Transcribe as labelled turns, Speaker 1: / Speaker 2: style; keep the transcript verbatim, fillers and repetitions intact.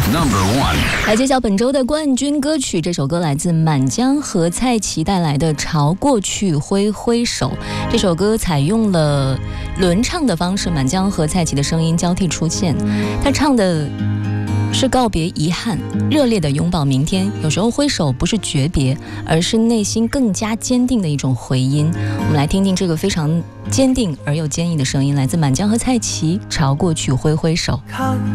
Speaker 1: Number one，
Speaker 2: 来揭晓本周的冠军歌曲，这首歌来自满江和蔡奇带来的《朝过去挥挥手》。这首歌采用了轮唱的方式，满江和蔡奇的声音交替出现，他唱的是告别遗憾，热烈的拥抱明天。有时候挥手不是诀别，而是内心更加坚定的一种回音。我们来听听这个非常坚定而又坚毅的声音，来自满江和蔡奇，朝过去挥挥手。
Speaker 3: 看